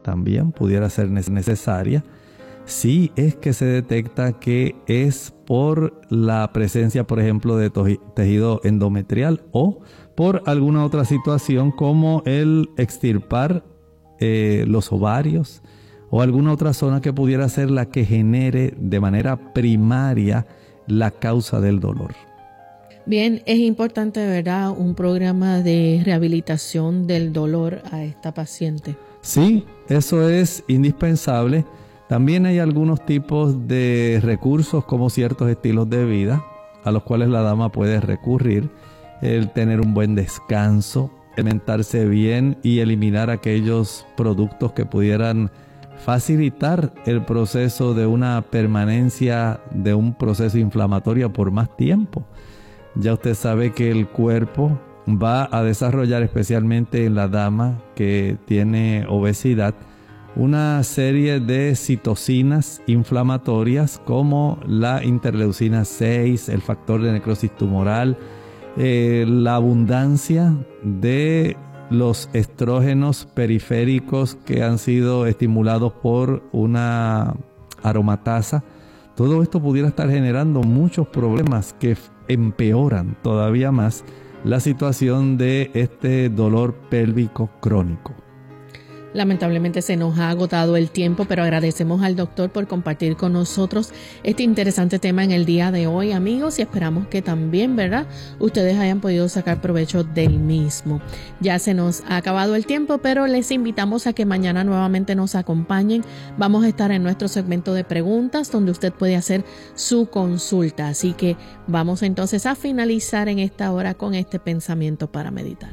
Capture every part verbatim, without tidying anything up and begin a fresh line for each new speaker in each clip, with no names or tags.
también pudiera ser necesaria si es que se detecta que es por la presencia, por ejemplo, de tejido endometrial o por alguna otra situación como el extirpar eh, los ovarios o alguna otra zona que pudiera ser la que genere de manera primaria la causa del dolor.
Bien, es importante, ¿verdad?, un programa de rehabilitación del dolor a esta paciente.
Sí, eso es indispensable. También hay algunos tipos de recursos como ciertos estilos de vida a los cuales la dama puede recurrir. El tener un buen descanso, alimentarse bien y eliminar aquellos productos que pudieran facilitar el proceso de una permanencia de un proceso inflamatorio por más tiempo. Ya usted sabe que el cuerpo va a desarrollar, especialmente en la dama que tiene obesidad, una serie de citocinas inflamatorias como la interleucina seis, el factor de necrosis tumoral, eh, la abundancia de los estrógenos periféricos que han sido estimulados por una aromatasa. Todo esto pudiera estar generando muchos problemas que empeoran todavía más la situación de este dolor pélvico crónico.
Lamentablemente se nos ha agotado el tiempo, pero agradecemos al doctor por compartir con nosotros este interesante tema en el día de hoy, amigos, y esperamos que también, ¿verdad?, ustedes hayan podido sacar provecho del mismo. Ya se nos ha acabado el tiempo, pero les invitamos a que mañana nuevamente nos acompañen. Vamos a estar en nuestro segmento de preguntas donde usted puede hacer su consulta. Así que vamos entonces a finalizar en esta hora con este pensamiento para meditar.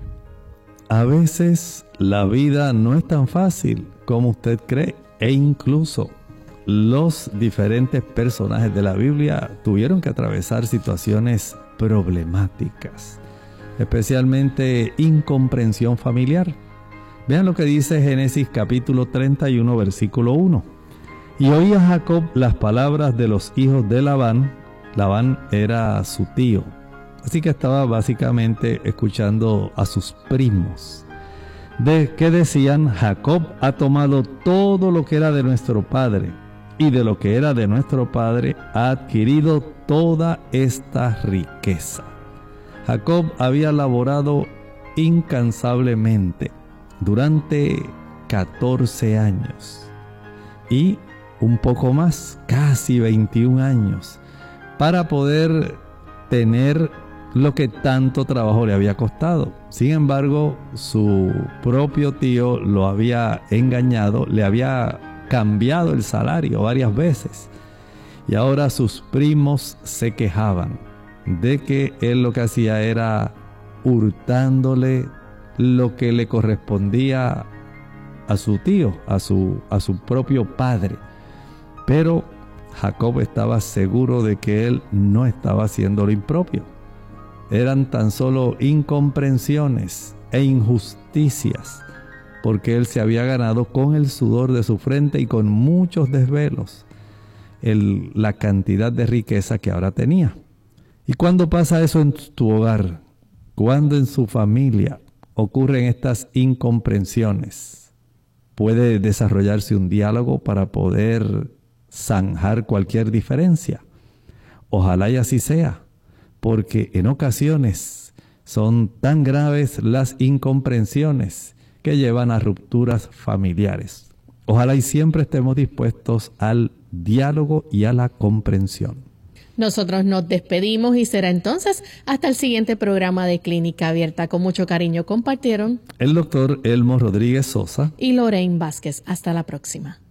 A veces la vida no es tan fácil como usted cree, e incluso los diferentes personajes de la Biblia tuvieron que atravesar situaciones problemáticas, especialmente incomprensión familiar. Vean lo que dice Génesis capítulo treinta y uno, versículo uno. Y oía Jacob las palabras de los hijos de Labán. Labán era su tío. Así que estaba básicamente escuchando a sus primos, de que decían: Jacob ha tomado todo lo que era de nuestro padre, y de lo que era de nuestro padre ha adquirido toda esta riqueza. Jacob había laborado incansablemente durante catorce años y un poco más, casi veintiún años, para poder tener lo que tanto trabajo le había costado. Sin embargo, su propio tío lo había engañado, le había cambiado el salario varias veces. Y ahora sus primos se quejaban de que él lo que hacía era hurtándole lo que le correspondía a su tío, a su, a su propio padre. Pero Jacob estaba seguro de que él no estaba haciendo lo impropio. Eran tan solo incomprensiones e injusticias, porque él se había ganado con el sudor de su frente y con muchos desvelos el, la cantidad de riqueza que ahora tenía. ¿Y cuándo pasa eso en tu hogar? ¿Cuándo en su familia ocurren estas incomprensiones? ¿Puede desarrollarse un diálogo para poder zanjar cualquier diferencia? Ojalá y así sea, porque en ocasiones son tan graves las incomprensiones que llevan a rupturas familiares. Ojalá y siempre estemos dispuestos al diálogo y a la comprensión.
Nosotros nos despedimos y será entonces hasta el siguiente programa de Clínica Abierta. Con mucho cariño compartieron
el doctor Elmo Rodríguez Sosa
y Lorraine Vázquez. Hasta la próxima.